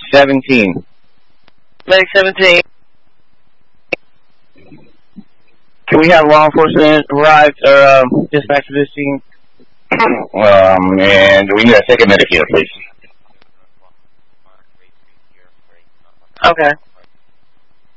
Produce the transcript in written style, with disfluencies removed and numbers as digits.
17. Medic 17. Can we have law enforcement arrive or dispatch to this scene? And we need a second medic here, please. Okay.